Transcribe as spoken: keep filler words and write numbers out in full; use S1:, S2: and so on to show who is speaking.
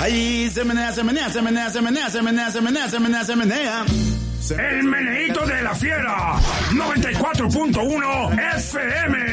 S1: Ahí se menea, se menea, se menea, se menea, se menea, se menea, se menea, se menea.
S2: El meneíto de la fiera, noventa y cuatro punto uno F M.